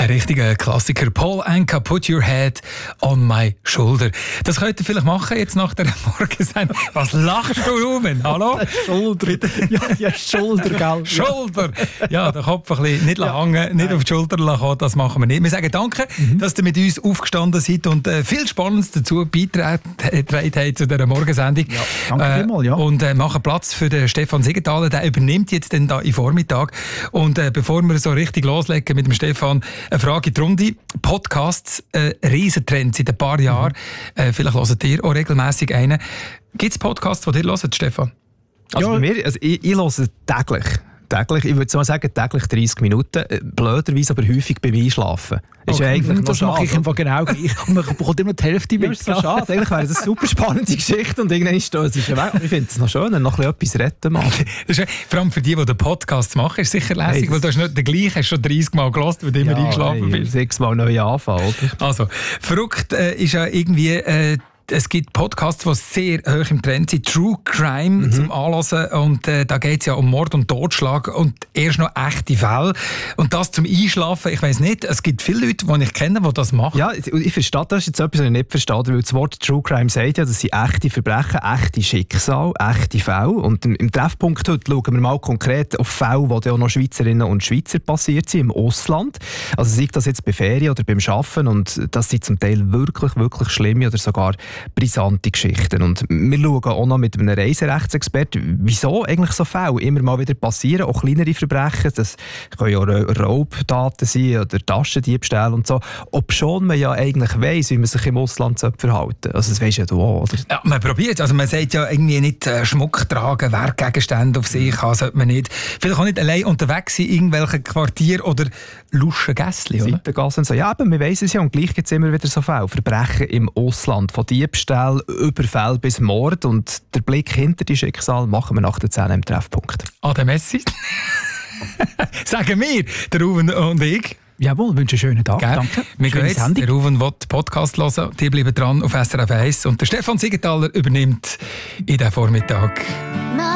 Ein richtiger Klassiker. Paul Anka, Put Your Head on My Shoulder. Das könnt ihr vielleicht machen jetzt nach der Morgensendung. Was lachst du, Ruben? Hallo? Schulter. Ja, Schulter, gell? Schulter. Ja, den Kopf ein bisschen nicht hängen, nicht auf die Schulter lassen, das machen wir nicht. Wir sagen danke, dass ihr mit uns aufgestanden seid und viel Spannendes dazu beigetragen habt zu dieser Morgensendung. Ja, danke vielmals, ja. Und machen Platz für den Stefan Siegenthaler. Der übernimmt jetzt dann da im Vormittag. Und bevor wir so richtig loslegen mit dem Stefan, eine Frage in die Runde. Podcasts, Riesentrend seit ein paar Jahren. Vielleicht hört ihr auch regelmässig einen. Gibt es Podcasts, die ihr hört, Stefan? Also bei mir, ich höre täglich. Ich würde mal sagen, täglich 30 Minuten. Blöderweise aber häufig beim Einschlafen. Ist ja eigentlich das mache ich einfach genau gleich. Und man bekommt immer die Hälfte mit. Das ist so schade. Eigentlich wäre das eine super spannende Geschichte und irgendwann ist es weg. Aber ich finde es noch schön, noch etwas retten machen. Vor allem für die den Podcast machen, ist sicher lässig, weil du hast nicht den gleichen, hast schon 30 Mal gehört, weil du immer eingeschlafen bist. 6 Mal neu anfangen, oder? Also, verrückt ist ja irgendwie... Es gibt Podcasts, die sehr hoch im Trend sind. True Crime zum Anhören. Und da geht es ja um Mord und Totschlag und erst noch echte Fälle. Und das zum Einschlafen, ich weiss nicht, es gibt viele Leute, die ich kenne, die das machen. Ja, ich verstehe, das ist jetzt etwas, was ich nicht verstehe, weil das Wort True Crime sagt ja, das sind echte Verbrechen, echte Schicksale, echte Fälle. Und im Treffpunkt heute schauen wir mal konkret auf Fälle, die auch noch Schweizerinnen und Schweizer passiert sind, im Ausland. Also sei das jetzt bei Ferien oder beim Arbeiten. Und das sind zum Teil wirklich, wirklich schlimme oder sogar brisante Geschichten. Und wir schauen auch noch mit einem Reiserechtsexperten, wieso eigentlich so Fälle immer mal wieder passieren, auch kleinere Verbrechen, das können ja Raubtaten sein oder Taschendiebstähle und so, obschon man ja eigentlich weiss, wie man sich im Ausland verhalten sollte. Also das weisst ja du auch, oder? Ja, man probiert, also man sagt ja irgendwie nicht Schmuck tragen, Werkgegenstände auf sich haben, sollte man nicht. Vielleicht auch nicht allein unterwegs sein in irgendwelchen Quartieren oder luschen Gässchen, oder? Seitengassen und so. Ja, aber man weiss es ja und gleich gibt es immer wieder so Fälle. Verbrechen im Ausland, von Diebstahl, Überfall bis Mord und der Blick hinter die Schicksal machen wir nach der 10 im Treffpunkt. Ade Messi. Sagen wir, der Ruben und ich. Jawohl, wünsche einen schönen Tag. Danke. Wir gehen jetzt, der Ruben will den Podcast hören, die bleiben dran auf SRF 1 und der Stefan Siegenthaler übernimmt in den Vormittag.